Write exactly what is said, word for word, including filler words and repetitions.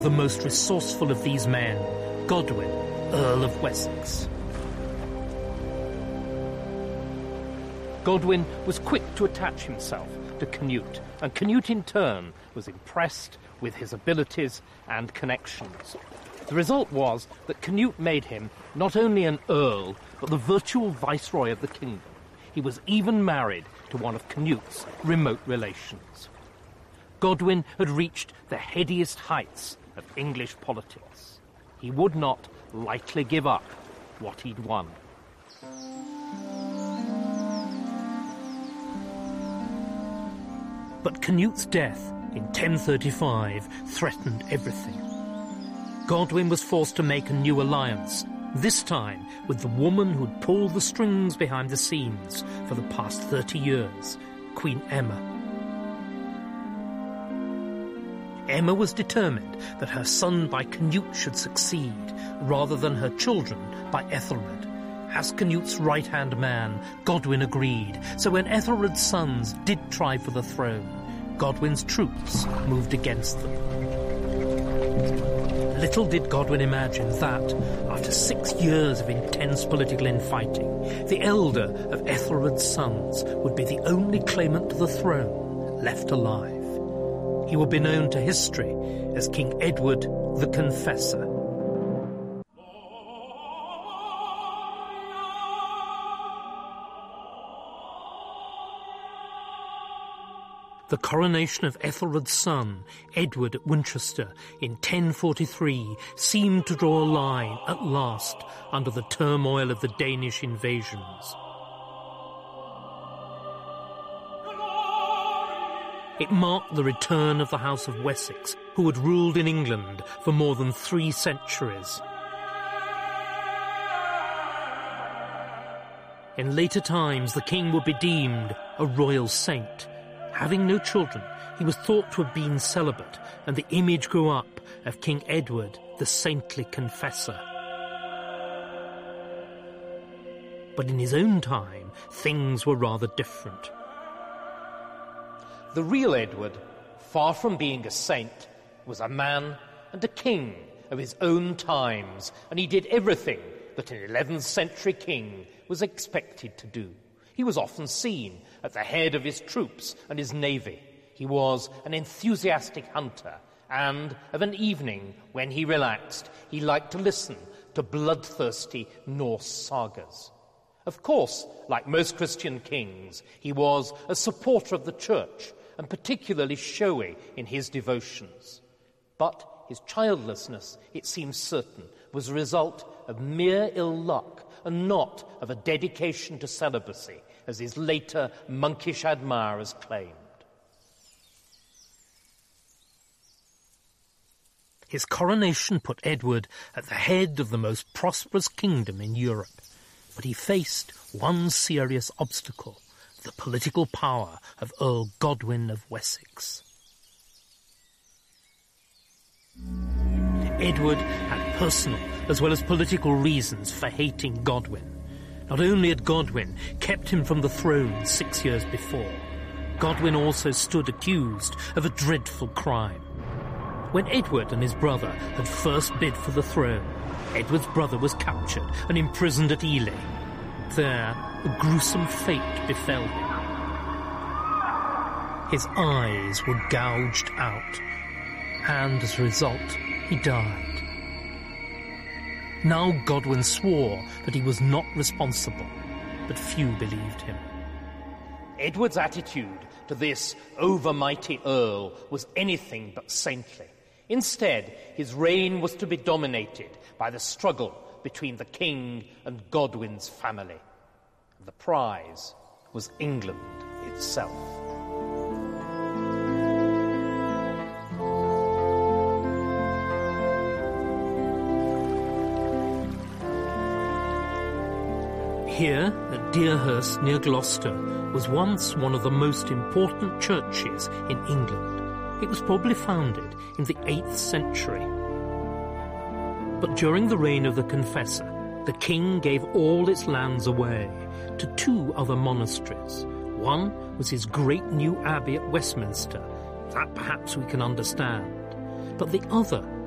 The most resourceful of these men, Godwin, Earl of Wessex. Godwin was quick to attach himself to Canute, and Canute in turn was impressed with his abilities and connections. The result was that Canute made him not only an earl, but the virtual viceroy of the kingdom. He was even married to one of Canute's remote relations. Godwin had reached the headiest heights of English politics. He would not lightly give up what he'd won. But Canute's death in ten thirty-five threatened everything. Godwin was forced to make a new alliance, this time with the woman who'd pulled the strings behind the scenes for the past thirty years, Queen Emma. Emma was determined that her son by Canute should succeed, rather than her children by Ethelred. As Canute's right-hand man, Godwin agreed, so when Ethelred's sons did try for the throne, Godwin's troops moved against them. Little did Godwin imagine that, after six years of intense political infighting, the elder of Ethelred's sons would be the only claimant to the throne left alive. He would be known to history as King Edward the Confessor. The coronation of Ethelred's son, Edward at Winchester, in ten forty-three seemed to draw a line, at last, under the turmoil of the Danish invasions. It marked the return of the House of Wessex, who had ruled in England for more than three centuries. In later times, the king would be deemed a royal saint. Having no children, he was thought to have been celibate, and the image grew up of King Edward, the saintly confessor. But in his own time, things were rather different. The real Edward, far from being a saint, was a man and a king of his own times, and he did everything that an eleventh century king was expected to do. He was often seen at the head of his troops and his navy. He was an enthusiastic hunter, and of an evening when he relaxed, he liked to listen to bloodthirsty Norse sagas. Of course, like most Christian kings, he was a supporter of the church and particularly showy in his devotions. But his childlessness, it seems certain, was a result of mere ill luck and not of a dedication to celibacy, as his later monkish admirers claimed. His coronation put Edward at the head of the most prosperous kingdom in Europe, but he faced one serious obstacle: the political power of Earl Godwin of Wessex. Edward had personal as well as political reasons for hating Godwin. Not only had Godwin kept him from the throne six years before, Godwin also stood accused of a dreadful crime. When Edward and his brother had first bid for the throne, Edward's brother was captured and imprisoned at Ely. There, a gruesome fate befell him. His eyes were gouged out, and as a result, he died. Now Godwin swore that he was not responsible, but few believed him. Edward's attitude to this overmighty earl was anything but saintly. Instead, his reign was to be dominated by the struggle between the king and Godwin's family. And the prize was England itself. Here, at Deerhurst near Gloucester, was once one of the most important churches in England. It was probably founded in the eighth century. But during the reign of the Confessor, the king gave all its lands away to two other monasteries. One was his great new abbey at Westminster. That perhaps we can understand. But the other